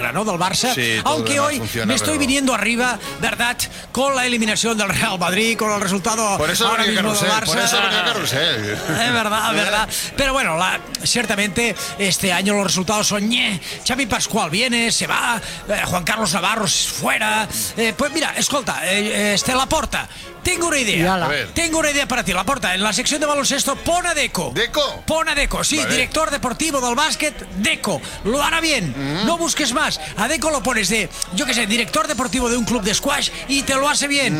guerra, ¿no? Del Barça. Sí, aunque hoy me estoy viniendo arriba, ¿verdad? Con la eliminación del Real Madrid, con el resultado por eso ahora mismo del Barça. Por eso carrusel. Es verdad. Pero bueno, ciertamente este año los resultados son Xavi Pascual viene, se va, Juan Carlos Navarro fuera. Pues mira, escolta, Laporta, tengo una idea. Tengo una idea para ti, Laporta. En la sección de baloncesto, pon a Deco. ¿Deco? Pon a Deco, sí, vale. Director deportivo del básquet, Deco. Lo hará bien. No busques más. A Deco lo pones yo qué sé, director deportivo de un club de squash y te lo hace bien.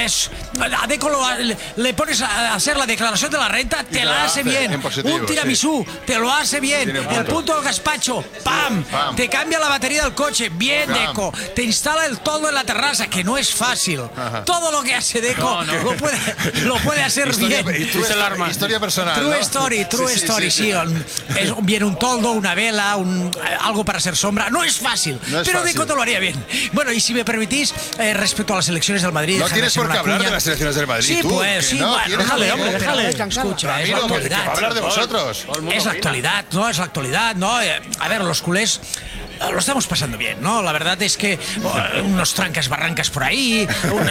A Deco le pones a hacer la declaración de la renta, te la hace bien. Un tiramisú, te lo hace bien. El punto del gazpacho, ¡pam! Te cambia la batería del coche, bien, Deco. Te instala el toldo en la terraza, que no es fácil. Todo lo que hace Deco lo puede hacer bien. Historia personal. True story, sí. Viene un toldo, una vela, algo para hacer sombra. No es fácil, pero Deco te lo haría bien. Bueno, y si me permitís, respecto a las elecciones del Madrid... No tienes por qué hablar de las elecciones del Madrid. Sí, ¿tú? Pues, sí, bueno, déjale. Escucha, es la actualidad. Va a hablar de vosotros. Es la actualidad, ¿no? Es la actualidad, ¿no? A ver, los culés... Lo estamos pasando bien, ¿no? La verdad es que unos trancas barrancas por ahí, el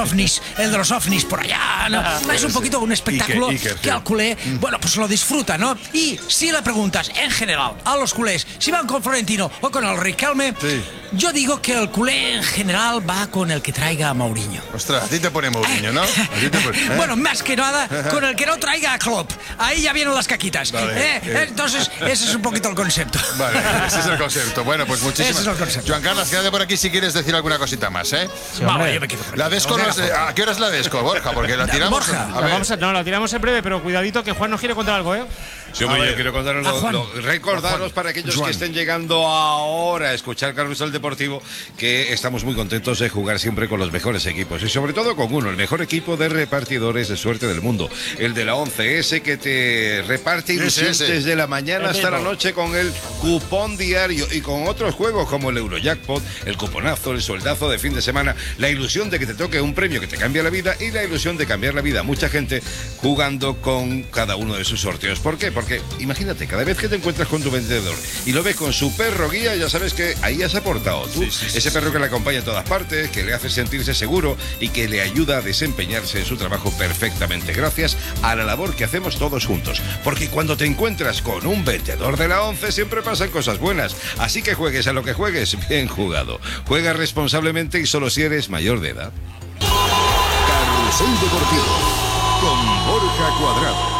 de los ovnis por allá, ¿no? Es un poquito un espectáculo que al culé, bueno, pues lo disfruta, ¿no? Y si le preguntas en general a los culés si van con Florentino o con el Riquelme, yo digo que el culé en general va con el que traiga a Mourinho. Ostras, a ti te pone Mourinho, ¿no? Bueno, más que nada con el que no traiga a Klopp. Ahí ya vienen las caquitas. Vale. Entonces, ese es un poquito el concepto. Vale, ese es el concepto. Bueno, pues muchísimas gracias. Joan Carlos, quédate por aquí si quieres decir alguna cosita más, ¿eh? Sí, vale, yo me quedo por aquí. La Desco, ¿a qué hora es la Desco, Borja? Porque la tiramos... Borja. La tiramos en breve, pero cuidadito que Juan nos quiere contar algo, ¿eh? Sí, hombre, yo quiero contaros recordaros para aquellos que estén llegando ahora a escuchar Carrusel Deportivo que estamos muy contentos de jugar siempre con los mejores equipos y sobre todo con uno, el mejor equipo de repartidores de suerte del mundo, el de la 11, ese que te reparte ilusión desde la mañana hasta la noche con el cupón diario y con otros juegos como el Eurojackpot, el cuponazo, el sueldazo de fin de semana, la ilusión de que te toque un premio que te cambia la vida y la ilusión de cambiar la vida. Mucha gente jugando con cada uno de sus sorteos. ¿Por qué? Porque imagínate, cada vez que te encuentras con tu vendedor y lo ves con su perro guía, ya sabes que ahí has aportado tú. Ese perro que le acompaña a todas partes, que le hace sentirse seguro y que le ayuda a desempeñarse en su trabajo perfectamente, gracias a la labor que hacemos todos juntos. Porque cuando te encuentras con un vendedor de la 11 siempre pasan cosas buenas. Así que juegues a lo que juegues, bien jugado. Juega responsablemente y solo si eres mayor de edad. Carrusel Deportivo con Borja Cuadrado.